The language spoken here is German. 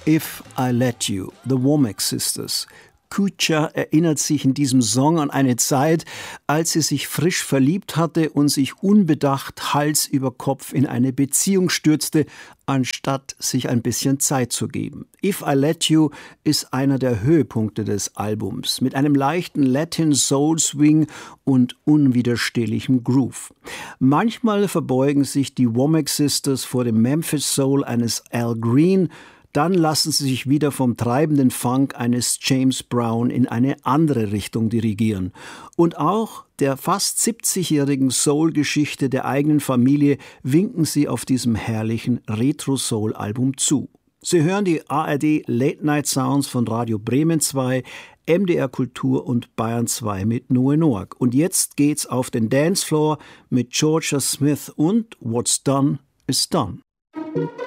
If I Let You, The Womack Sisters. Kucha erinnert sich in diesem Song an eine Zeit, als sie sich frisch verliebt hatte und sich unbedacht Hals über Kopf in eine Beziehung stürzte, anstatt sich ein bisschen Zeit zu geben. If I Let You ist einer der Höhepunkte des Albums, mit einem leichten Latin Soul Swing und unwiderstehlichem Groove. Manchmal verbeugen sich die Womack Sisters vor dem Memphis Soul eines Al Green, dann lassen sie sich wieder vom treibenden Funk eines James Brown in eine andere Richtung dirigieren. Und auch der fast 70-jährigen Soul-Geschichte der eigenen Familie winken sie auf diesem herrlichen Retro-Soul-Album zu. Sie hören die ARD Late Night Sounds von Radio Bremen 2, MDR Kultur und Bayern 2 mit Noe Noack. Und jetzt geht's auf den Dancefloor mit Georgia Smith und What's Done is Done.